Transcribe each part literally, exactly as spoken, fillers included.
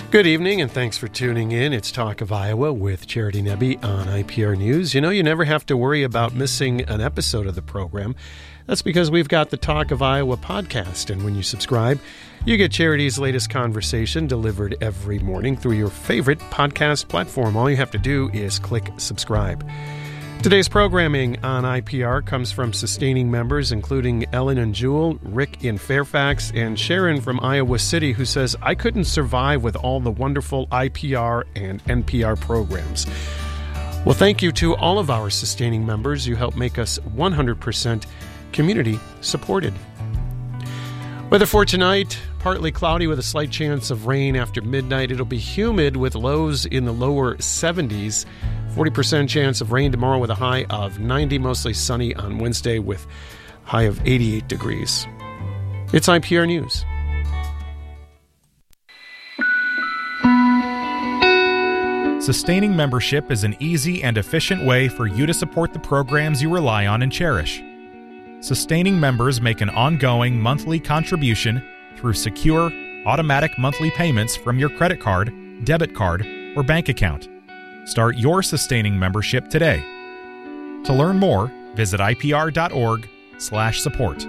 Good evening, and thanks for tuning in. It's Talk of Iowa with Charity Nebbe on I P R News. You know, you never have to worry about missing an episode of the program. That's because we've got the Talk of Iowa podcast, and when you subscribe, you get Charity's latest conversation delivered every morning through your favorite podcast platform. All you have to do is click subscribe. Today's programming on I P R comes from sustaining members, including Ellen and Jewel, Rick in Fairfax, and Sharon from Iowa City, who says, I couldn't survive with all the wonderful I P R and N P R programs. Well, thank you to all of our sustaining members. You help make us one hundred percent community supported. Weather for tonight, partly cloudy with a slight chance of rain after midnight. It'll be humid with lows in the lower seventies. forty percent chance of rain tomorrow with a high of ninety, mostly sunny on Wednesday with a high of eighty-eight degrees. It's I P R News. Sustaining membership is an easy and efficient way for you to support the programs you rely on and cherish. Sustaining members make an ongoing monthly contribution through secure, automatic monthly payments from your credit card, debit card, or bank account. Start your sustaining membership today. To learn more, visit ipr.org slash support.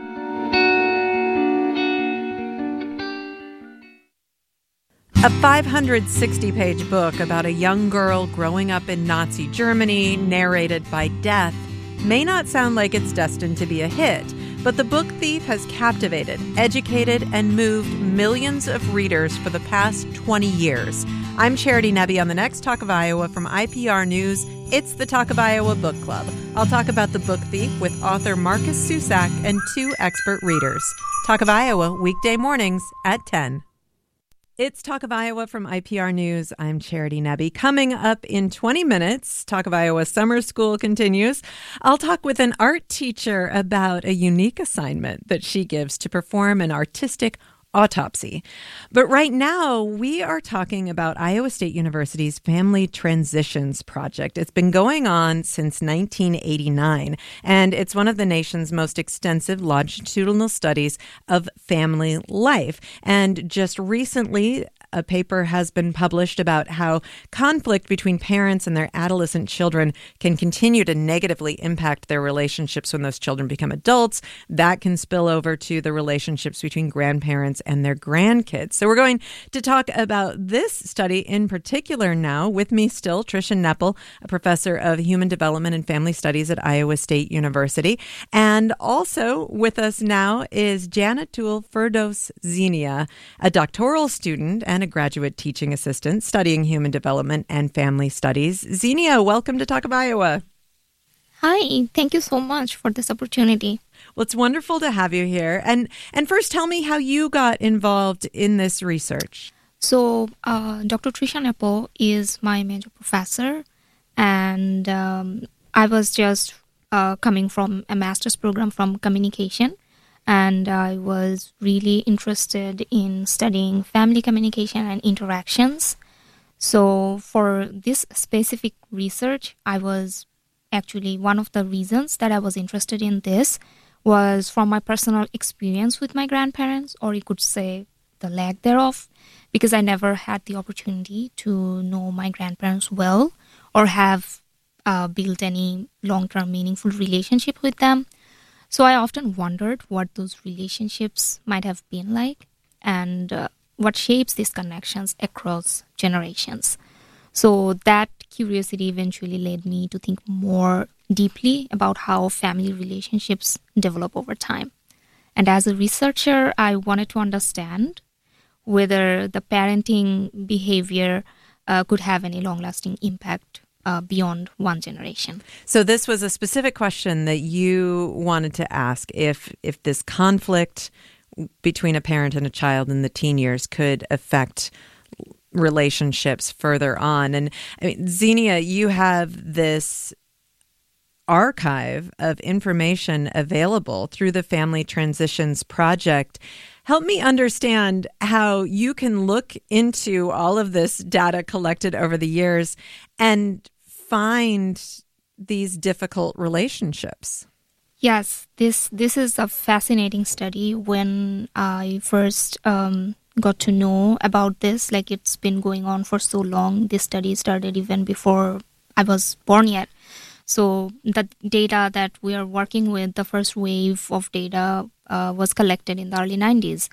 A five hundred sixty page book about a young girl growing up in Nazi Germany, narrated by Death, may not sound like it's destined to be a hit, but The Book Thief has captivated, educated, and moved millions of readers for the past twenty years. I'm Charity Nebbe on the next Talk of Iowa from I P R News. It's the Talk of Iowa Book Club. I'll talk about The Book Thief with author Marcus Susak and two expert readers. Talk of Iowa, weekday mornings at ten. It's Talk of Iowa from I P R News. I'm Charity Nebbe. Coming up in twenty minutes, Talk of Iowa Summer School continues. I'll talk with an art teacher about a unique assignment that she gives to perform an artistic autopsy. But right now, we are talking about Iowa State University's Family Transitions Project. It's been going on since nineteen eighty-nine, and it's one of the nation's most extensive longitudinal studies of family life. And just recently, a paper has been published about how conflict between parents and their adolescent children can continue to negatively impact their relationships when those children become adults. That can spill over to the relationships between grandparents and their grandkids. So we're going to talk about this study in particular now. With me still, Tricia Nepple, a professor of human development and family studies at Iowa State University. And also with us now is Janatul Firdos Zenia, a doctoral student and a graduate teaching assistant studying human development and family studies. Zenia, welcome to Talk of Iowa. Hi, thank you so much for this opportunity. Well, it's wonderful to have you here. And and first, tell me how you got involved in this research. So, uh, Doctor Tricia Nepple is my major professor, and um, I was just uh, coming from a master's program from communication. And I was really interested in studying family communication and interactions. So for this specific research, I was actually one of the reasons that I was interested in this was from my personal experience with my grandparents, or you could say the lack thereof, because I never had the opportunity to know my grandparents well or have uh, built any long-term meaningful relationship with them. So I often wondered what those relationships might have been like and uh, what shapes these connections across generations. So that curiosity eventually led me to think more deeply about how family relationships develop over time. And as a researcher, I wanted to understand whether the parenting behavior uh, could have any long-lasting impact Uh, beyond one generation. So this was a specific question that you wanted to ask, if if this conflict between a parent and a child in the teen years could affect relationships further on. And I mean, Zenia, you have this archive of information available through the Family Transitions Project. Help me understand how you can look into all of this data collected over the years and find these difficult relationships. Yes, this this is a fascinating study. When I first um, got to know about this. Like, it's been going on for so long. This study started even before I was born yet. So the data that we are working with, the first wave of data uh, was collected in the early nineties.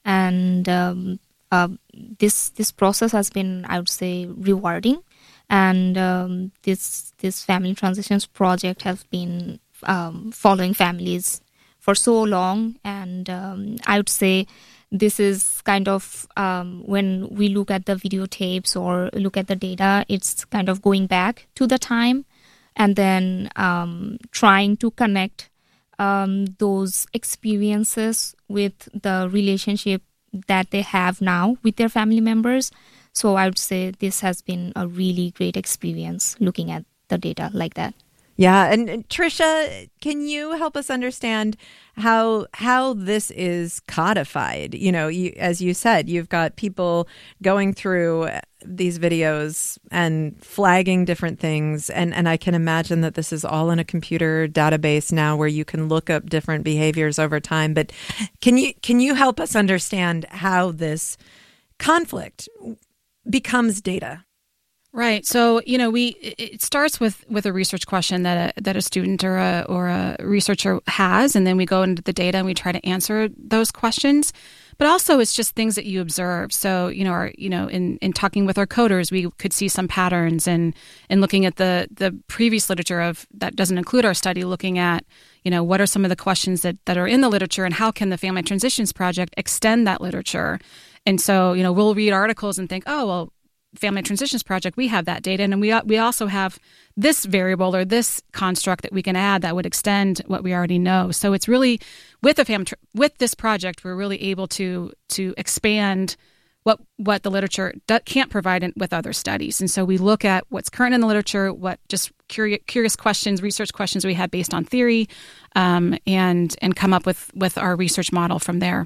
And um, uh, this this process has been, I would say, rewarding. And um, this this family transitions project has been um, following families for so long. And um, I would say this is kind of, um, when we look at the videotapes or look at the data, it's kind of going back to the time and then um, trying to connect um, those experiences with the relationship that they have now with their family members. So I would say this has been a really great experience looking at the data like that. Yeah. And, and Tricia, can you help us understand how how this is codified? You know, you, as you said, you've got people going through these videos and flagging different things. And, and I can imagine that this is all in a computer database now where you can look up different behaviors over time. But can you can you help us understand how this conflict becomes data? Right. So, you know, we it starts with, with a research question that a, that a student or a or a researcher has, and then we go into the data and we try to answer those questions. But also, it's just things that you observe. So, you know, our, you know, in, in talking with our coders, we could see some patterns, and and looking at the the previous literature of that doesn't include our study, looking at, you know, what are some of the questions that, that are in the literature, and how can the Family Transitions Project extend that literature? And so, you know, we'll read articles and think, oh, well, Family Transitions Project, we have that data, and we we also have this variable or this construct that we can add that would extend what we already know. So it's really with the fam with this project, we're really able to to expand what what the literature do, can't provide in, with other studies. And so we look at what's current in the literature, what just curious, curious questions, research questions we had based on theory, um, and and come up with with our research model from there.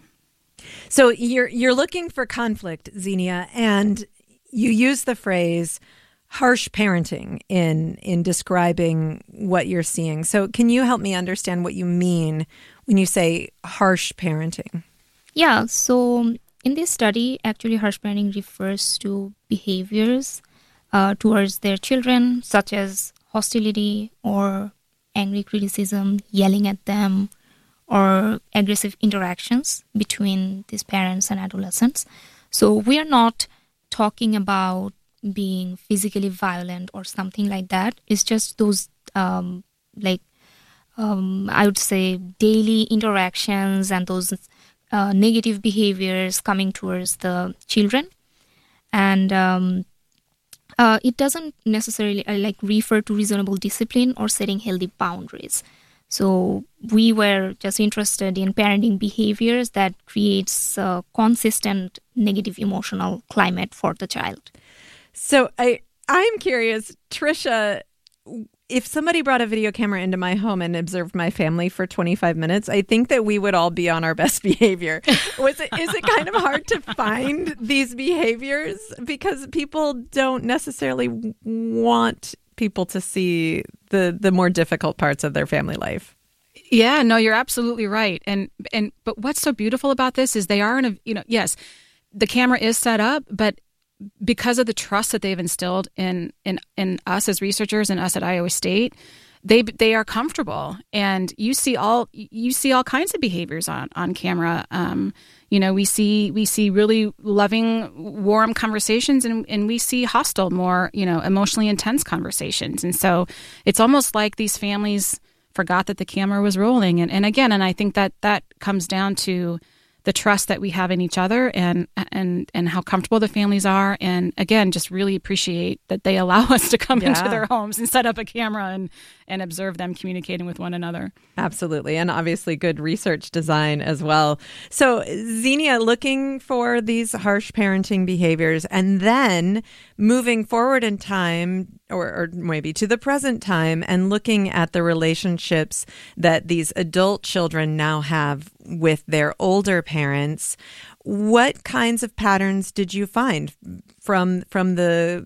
So you're you're looking for conflict, Xenia, and you use the phrase harsh parenting in in describing what you're seeing. So can you help me understand what you mean when you say harsh parenting? Yeah, so in this study, actually harsh parenting refers to behaviors uh, towards their children, such as hostility or angry criticism, yelling at them, or aggressive interactions between these parents and adolescents. So we are not talking about being physically violent or something like that. It's just those um, like um, I would say daily interactions and those uh, negative behaviors coming towards the children. And um, uh, it doesn't necessarily uh, like refer to reasonable discipline or setting healthy boundaries. So we were just interested in parenting behaviors that creates a consistent negative emotional climate for the child. So I, I'm curious, Tricia, if somebody brought a video camera into my home and observed my family for twenty-five minutes, I think that we would all be on our best behavior. Was it, is it kind of hard to find these behaviors? Because people don't necessarily want people to see the the more difficult parts of their family life. Yeah, no, you're absolutely right. And and but what's so beautiful about this is they are in a, you know, yes, the camera is set up, but because of the trust that they've instilled in in in us as researchers and us at Iowa State, they they are comfortable, and you see all you see all kinds of behaviors on on camera. Um, you know, we see we see really loving, warm conversations, and and we see hostile, more, you know, emotionally intense conversations. And so it's almost like these families forgot that the camera was rolling. And and again, and I think that that comes down to the trust that we have in each other, and and and how comfortable the families are, and again, just really appreciate that they allow us to come yeah. into their homes and set up a camera and and observe them communicating with one another. Absolutely, and obviously good research design as well. So Xenia, looking for these harsh parenting behaviors, and then moving forward in time, or, or maybe to the present time, and looking at the relationships that these adult children now have with their older parents. What kinds of patterns did you find from from the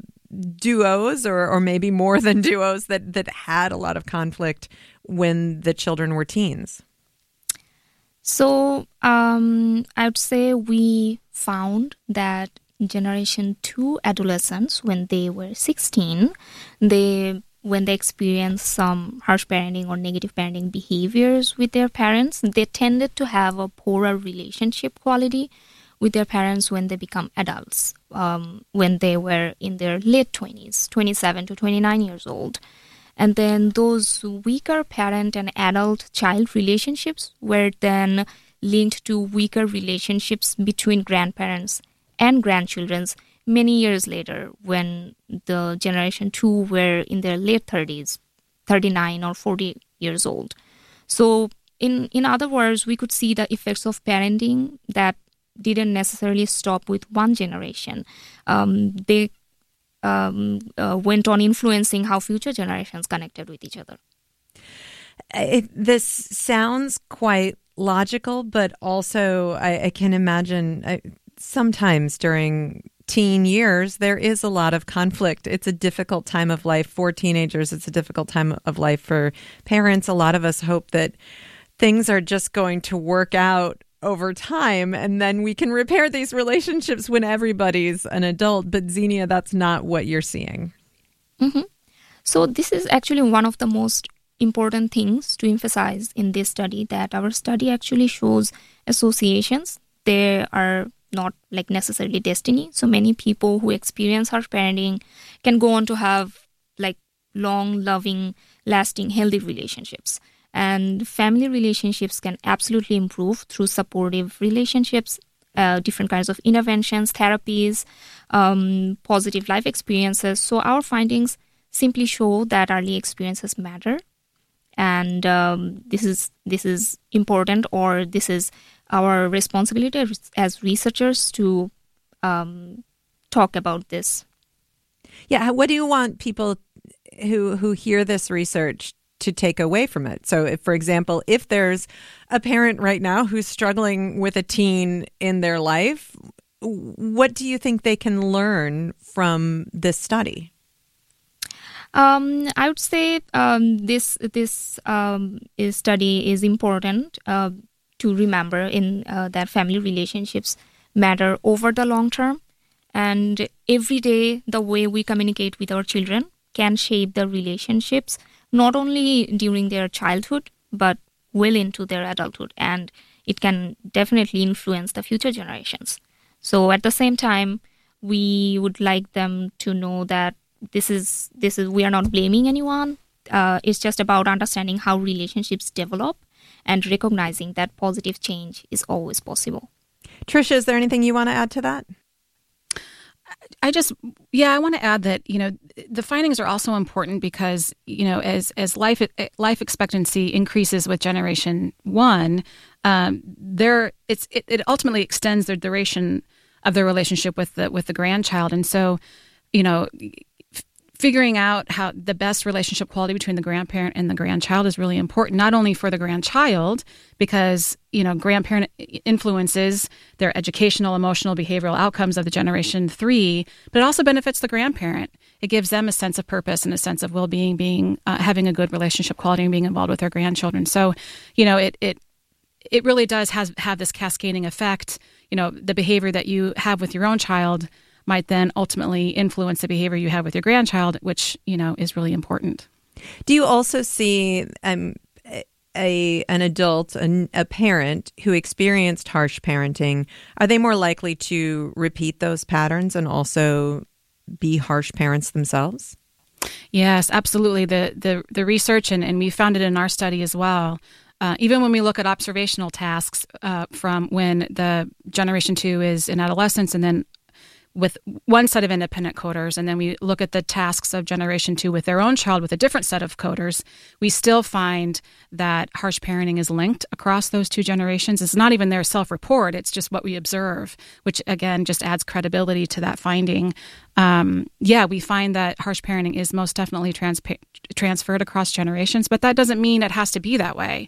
duos, or, or maybe more than duos, that, that had a lot of conflict when the children were teens? So um, I would say we found that Generation two adolescents, when they were sixteen, they when they experienced some harsh parenting or negative parenting behaviors with their parents, they tended to have a poorer relationship quality with their parents when they become adults, um, when they were in their late twenties, twenty-seven to twenty-nine years old. And then those weaker parent and adult-child relationships were then linked to weaker relationships between grandparents and grandchildren many years later, when the Generation two were in their late thirties, thirty-nine or forty years old. So in, in other words, we could see the effects of parenting that didn't necessarily stop with one generation. Um, they um, uh, went on influencing how future generations connected with each other. It, this sounds quite logical, but also I, I can imagine I, sometimes during teen years, there is a lot of conflict. It's a difficult time of life for teenagers. It's a difficult time of life for parents. A lot of us hope that things are just going to work out over time, and then we can repair these relationships when everybody's an adult. But Xenia, that's not what you're seeing. Mm-hmm. So this is actually one of the most important things to emphasize in this study, that our study actually shows associations. They are not like necessarily destiny. So many people who experience harsh parenting can go on to have like long, loving, lasting, healthy relationships. And family relationships can absolutely improve through supportive relationships, uh, different kinds of interventions, therapies, um, positive life experiences. So our findings simply show that early experiences matter. And um, this is this is important, or this is our responsibility as, as researchers to um, talk about this. Yeah, what do you want people who who hear this research to take away from it? So, if, for example, if there's a parent right now who's struggling with a teen in their life, what do you think they can learn from this study? Um, I would say um, this this um, is study is important uh, to remember in uh, that family relationships matter over the long term, and every day the way we communicate with our children can shape the relationships not only during their childhood but well into their adulthood, and it can definitely influence the future generations. So at the same time, we would like them to know that This is this is we are not blaming anyone. Uh, it's just about understanding how relationships develop and recognizing that positive change is always possible. Tricia, is there anything you want to add to that? I just, yeah, I want to add that, you know, the findings are also important because, you know, as as life life expectancy increases with Generation One, um, there it's it, it ultimately extends the duration of their relationship with the with the grandchild, and so, you know, figuring out how the best relationship quality between the grandparent and the grandchild is really important, not only for the grandchild, because, you know, grandparent influences their educational, emotional, behavioral outcomes of the Generation Three, but it also benefits the grandparent. It gives them a sense of purpose and a sense of well-being, being uh, having a good relationship quality and being involved with their grandchildren. So, you know, it it it really does has have this cascading effect. You know, the behavior that you have with your own child might then ultimately influence the behavior you have with your grandchild, which, you know, is really important. Do you also see um, a an adult, a, a parent who experienced harsh parenting, are they more likely to repeat those patterns and also be harsh parents themselves? Yes, absolutely. The the, the research, and, and we found it in our study as well, Uh, even when we look at observational tasks uh, from when the Generation Two is in adolescence, and then with one set of independent coders, and then we look at the tasks of Generation Two with their own child with a different set of coders, we still find that harsh parenting is linked across those two generations. It's not even their self-report, it's just what we observe, which again just adds credibility to that finding. Um, yeah, we find that harsh parenting is most definitely trans- transferred across generations, but that doesn't mean it has to be that way.